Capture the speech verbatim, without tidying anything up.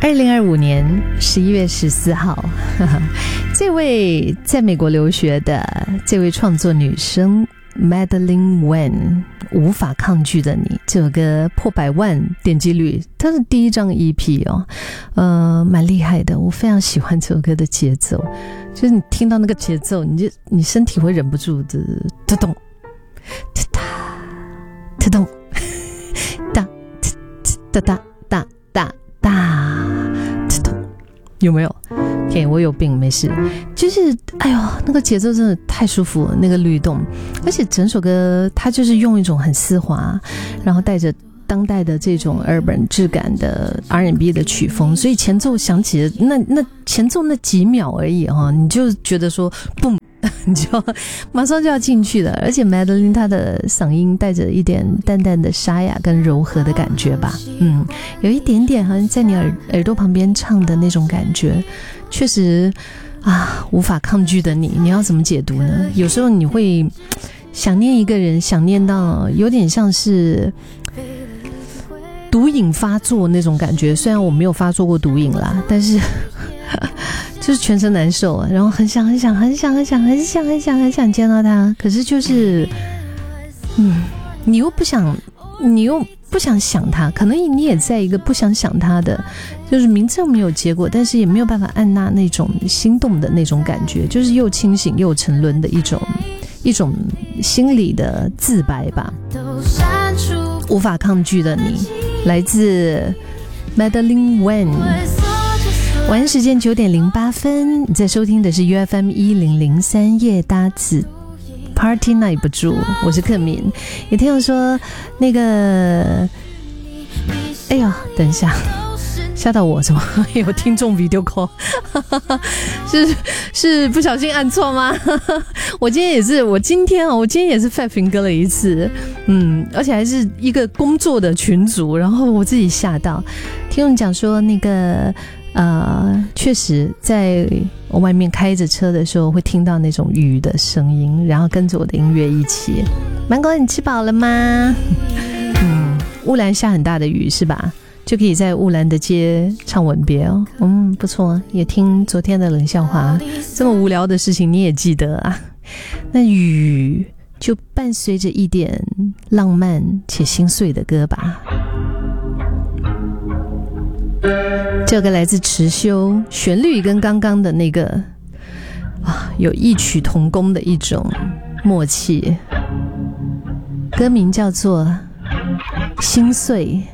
二零二五年十一月十四号，呵呵，这位在美国留学的这位创作女生 Madeline Wen 无法抗拒的你，这首歌破百万点击率，它是第一张 E P 哦，呃，蛮厉害的，我非常喜欢这首歌的节奏，就是你听到那个节奏，你就你身体会忍不住的突动，突哒突动，哒哒哒哒哒哒。有没有？天，我有病，没事。就是哎呦，那个节奏真的太舒服了，那个律动，而且整首歌它就是用一种很丝滑，然后带着当代的这种 urban 质感的 R and B 的曲风，所以前奏响起的那那前奏那几秒而已哈、哦，你就觉得说嘣。你就马上就要进去了，而且 Madeline 她的嗓音带着一点淡淡的沙哑跟柔和的感觉吧，嗯，有一点点好像在你 耳, 耳朵旁边唱的那种感觉，确实啊，无法抗拒的你，你要怎么解读呢？有时候你会想念一个人，想念到有点像是毒瘾发作那种感觉，虽然我没有发作过毒瘾啦，但是就是全身难受啊，然后很想很想很想很想很想很想很想见到他，可是就是嗯，你又不想你又不想想他，可能你也在一个不想想他的，就是明知道没有结果，但是也没有办法按捺那种心动的那种感觉，就是又清醒又沉沦的一种一种心理的自白吧。无法抗拒的你，来自 Madeline Wen。晚安时间九点零八分，你在收听的是 U F M 一零零三夜搭子 Party 耐不住，我是克敏。有听友说那个，哎呦，等一下，吓到我，怎么有听众 video call？ 是是不小心按错吗？我今天也是，我今天啊，我今天也是 fat finger 了一次，嗯，而且还是一个工作的群组，然后我自己吓到。听众讲说那个。呃，确实在我外面开着车的时候会听到那种雨的声音，然后跟着我的音乐一起。芒果，你吃饱了吗？嗯，乌兰下很大的雨是吧？就可以在乌兰的街唱吻别哦。嗯，不错，也听昨天的冷笑话，这么无聊的事情你也记得啊？那雨就伴随着一点浪漫且心碎的歌吧。这个来自池修，旋律跟刚刚的那个啊有异曲同工的一种默契。歌名叫做《心碎》。